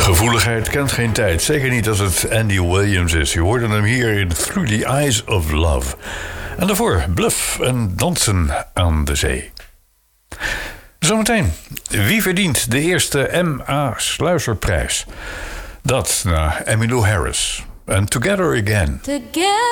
Gevoeligheid kent geen tijd. Zeker niet als het Andy Williams is. Je hoorde hem hier in Through the Eyes of Love. En daarvoor Bluff en Dansen aan de Zee. Zometeen. Wie verdient de eerste M.A. Sluiserprijs? Dat naar Emmylou Harris. En Together Again.